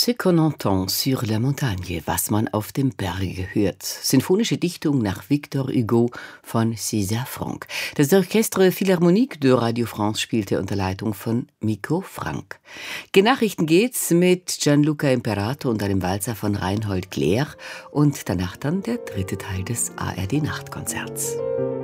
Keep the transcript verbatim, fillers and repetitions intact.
Ce qu'on entend sur la montagne, was man auf dem Berge hört. Sinfonische Dichtung nach Victor Hugo von César Franck. Das Orchestre Philharmonique de Radio France spielte unter Leitung von Miko Frank. Genachrichten geht's mit Gianluca Imperato und einem Walzer von Reinhold Kler und danach dann der dritte Teil des A R D-Nachtkonzerts.